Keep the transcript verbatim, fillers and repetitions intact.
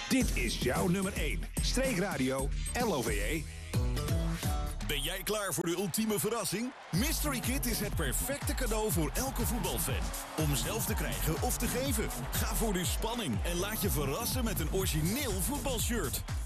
Dit is jouw nummer één. Streekradio L O V E. Ben jij klaar voor de ultieme verrassing? Mystery Kit is het perfecte cadeau voor elke voetbalfan. Om zelf te krijgen of te geven. Ga voor de spanning en laat je verrassen met een origineel voetbalshirt.